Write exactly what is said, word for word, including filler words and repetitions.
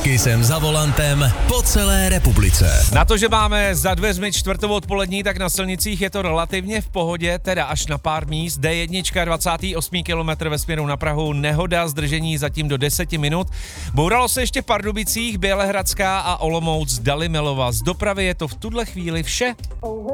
Kisem za volantem po celé republice. Na to, že máme za dveřmi čtvrtou odpolední, tak na silnicích je to relativně v pohodě, teda až na pár míst. D jedna dvacátý osmý kilometr ve směru na Prahu, nehoda, zdržení zatím do deseti minut. Bouralo se ještě v Pardubicích, Bělehradská a Olomouc Dalimelova. Z dopravy je to v tuhle chvíli vše.